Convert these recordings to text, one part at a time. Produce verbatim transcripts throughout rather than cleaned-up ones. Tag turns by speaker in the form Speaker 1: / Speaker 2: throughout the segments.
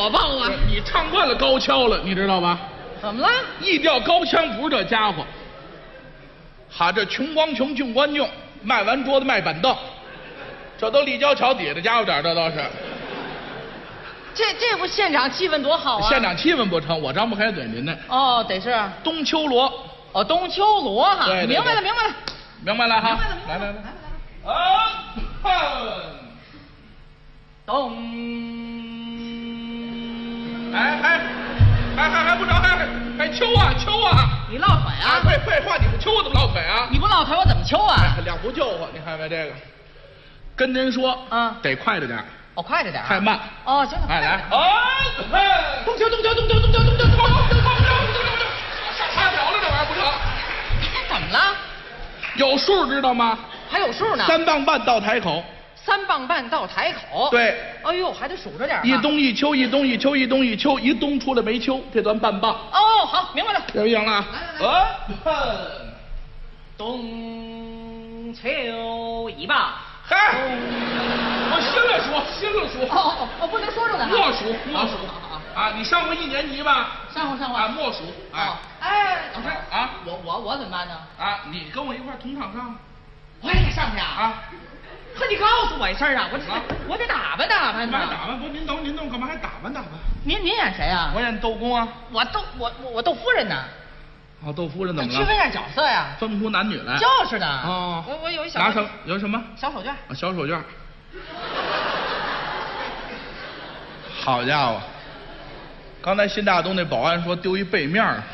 Speaker 1: 火爆啊！
Speaker 2: 你唱惯了高跷了，你知道吧？
Speaker 1: 怎么了？
Speaker 2: 一调高腔不是这家伙。哈，这穷光穷，穷光穷，卖完桌子卖板凳，这都立交桥底下的家伙点，这都是。
Speaker 1: 这这不现场气氛多好啊！
Speaker 2: 现场气氛不成，我张不开嘴，您呢？
Speaker 1: 哦，得是
Speaker 2: 冬秋罗。
Speaker 1: 哦，冬秋罗哈。
Speaker 2: 对，
Speaker 1: 明白了，明白了，
Speaker 2: 明白了哈。
Speaker 1: 明白了，
Speaker 2: 来来来
Speaker 1: 来
Speaker 2: 来。啊，哼。
Speaker 1: 冬。
Speaker 2: 哎哎，还还还不着，还还秋啊秋啊！
Speaker 1: 你落腿啊？
Speaker 2: 废废话，你不秋我怎么落腿啊？
Speaker 1: 你不落腿我怎么秋啊？
Speaker 2: 两不救活，你看没这个？跟您说，
Speaker 1: 嗯，
Speaker 2: 得快着点。
Speaker 1: 哦，快着点。
Speaker 2: 太慢。
Speaker 1: 哦，行了。
Speaker 2: 哎来，啊，动球动球动球动球动球动球动球动球，差表了这玩意儿不成？
Speaker 1: 怎么了？
Speaker 2: 有数知道吗？
Speaker 1: 还有数呢。
Speaker 2: 三磅半到台口。
Speaker 1: 三磅半到台口。
Speaker 2: 对。
Speaker 1: 哎呦，还得数着点。
Speaker 2: 一冬一秋，一冬一秋，一冬一秋，一冬出来没秋，这算半磅。
Speaker 1: 哦，好，明白了。
Speaker 2: 有赢了啊！
Speaker 1: 来来来。
Speaker 2: 啊，
Speaker 1: 冬秋一磅。
Speaker 2: 嗨，我心了数，心了数。
Speaker 1: 哦哦哦，不能说着呢。
Speaker 2: 默数，默数。啊，你上过一年级吧？
Speaker 1: 上过上过。
Speaker 2: 啊，默数。
Speaker 1: 啊，哎，老师
Speaker 2: 啊，
Speaker 1: 我我我怎么办呢？
Speaker 2: 啊，你跟我一块同场上。
Speaker 1: 我也得上去啊！
Speaker 2: 啊，
Speaker 1: 可你告诉我一声啊，我这我得打扮打扮呢。
Speaker 2: 干嘛打扮？不，您等会儿，您等会儿干嘛还打扮打扮？
Speaker 1: 您您演谁啊？
Speaker 2: 我演窦公啊。
Speaker 1: 我窦我我我窦夫人呢？
Speaker 2: 哦，窦夫人怎么了？
Speaker 1: 区分下角色呀。
Speaker 2: 分不出男女来。
Speaker 1: 就是的。
Speaker 2: 哦。
Speaker 1: 我我有一小。
Speaker 2: 拿什么？有什么？
Speaker 1: 小手绢。
Speaker 2: 啊，小手绢。好家伙！刚才新大东那保安说丢一背面儿。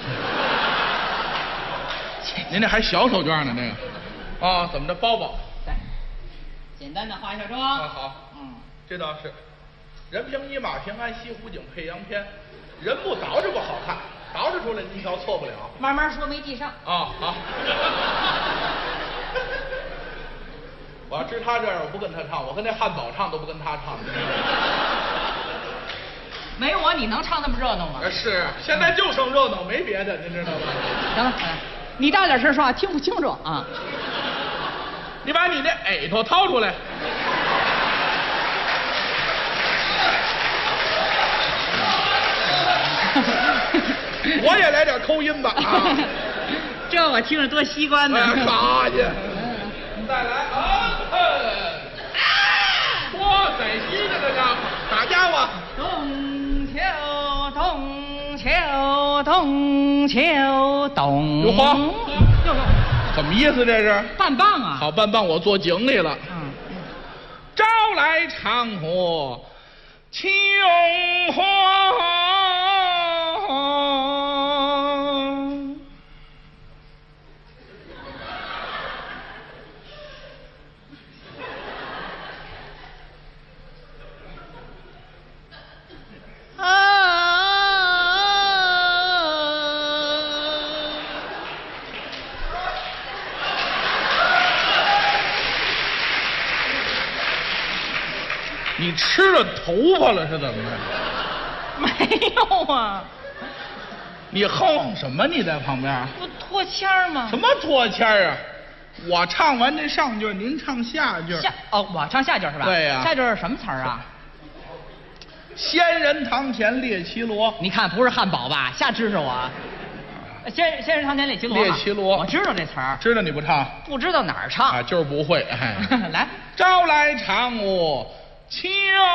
Speaker 2: 您这还小手绢呢，这个。啊，怎么着？包包。
Speaker 1: 对。简单的化一下妆。
Speaker 2: 啊好。
Speaker 1: 嗯，
Speaker 2: 这倒是。人平一马平安，西湖景配洋片。人不捯饬不好看，捯饬出来您瞧错不了。
Speaker 1: 慢慢说，没记上。
Speaker 2: 啊好。我要知他这样，我不跟他唱，我跟那汉堡唱都不跟他唱。
Speaker 1: 没我你能唱那么热闹吗？
Speaker 2: 是，现在就剩热闹，没别的，您知道吗？
Speaker 1: 行了，你大点声说话，听不清楚啊。
Speaker 2: 你把你那耳朵掏出来。我也来点口音吧啊！
Speaker 1: 这我听着多习惯呢。
Speaker 2: 啥去？再来啊！哇塞，新的这家伙，哪家伙？
Speaker 1: 冬秋冬秋冬秋冬。
Speaker 2: 有花。什么意思这是？
Speaker 1: 半磅啊！
Speaker 2: 好，半磅我做井里了。
Speaker 1: 嗯。
Speaker 2: 朝来长河秋花。你吃了头发了是怎么着？
Speaker 1: 没有啊。
Speaker 2: 你哼哼什么？你在旁边？
Speaker 1: 不脱签儿吗？
Speaker 2: 什么脱签儿啊？我唱完这上句，您唱下句。
Speaker 1: 下哦，我唱下句是吧？
Speaker 2: 对呀。
Speaker 1: 下句是什么词儿啊？
Speaker 2: 仙人堂前列绮罗。
Speaker 1: 你看不是汉堡吧？瞎支持我。仙仙人堂前列绮罗。
Speaker 2: 列绮罗，
Speaker 1: 我知道这词儿。
Speaker 2: 知道你不唱？
Speaker 1: 不知道哪儿唱
Speaker 2: 啊，就是不会。哎，
Speaker 1: 来，
Speaker 2: 朝来长我秋